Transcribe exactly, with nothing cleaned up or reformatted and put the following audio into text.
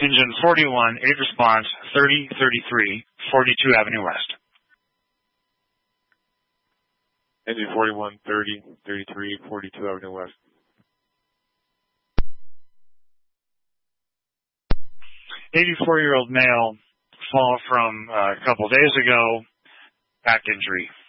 Engine forty-one, aid response, thirty thirty-three, forty-two Avenue West. Engine forty-one, thirty thirty-three, forty-two Avenue West. eighty-four-year-old male, fall from uh, a couple days ago, back injury.